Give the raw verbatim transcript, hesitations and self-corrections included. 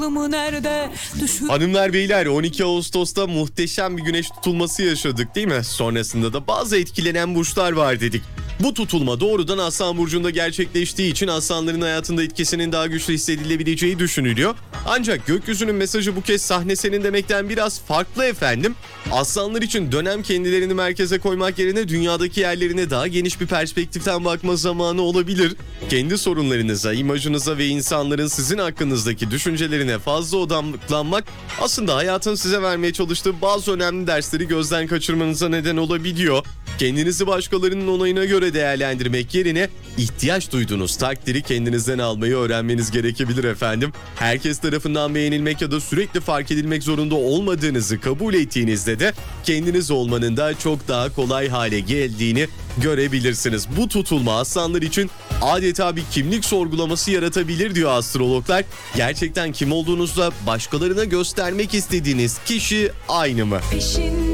aklımı nerede düşür... Hanımlar beyler, on iki Ağustos'ta muhteşem bir güneş tutulması yaşadık değil mi? Sonrasında da bazı etkilenen burçlar var dedik. Bu tutulma doğrudan Aslan Burcu'nda gerçekleştiği için aslanların hayatında etkisinin daha güçlü hissedilebileceği düşünülüyor. Ancak gökyüzünün mesajı bu kez sahne senin demekten biraz farklı efendim. Aslanlar için dönem kendilerini merkeze koymak yerine dünyadaki yerlerine daha geniş bir perspektiften bakma zamanı olabilir. Kendi sorunlarınıza, imajınıza ve insanların sizin hakkınızdaki düşüncelerine fazla odaklanmak aslında hayatın size vermeye çalıştığı bazı önemli dersleri gözden kaçırmanıza neden olabiliyor. Kendinizi başkalarının onayına göre değerlendirmek yerine ihtiyaç duyduğunuz takdiri kendinizden almayı öğrenmeniz gerekebilir efendim. Herkes tarafından beğenilmek ya da sürekli fark edilmek zorunda olmadığınızı kabul ettiğinizde de kendiniz olmanın da çok daha kolay hale geldiğini görebilirsiniz. Bu tutulma aslanlar için adeta bir kimlik sorgulaması yaratabilir diyor astrologlar. Gerçekten kim olduğunuzda başkalarına göstermek istediğiniz kişi aynı mı? Peşin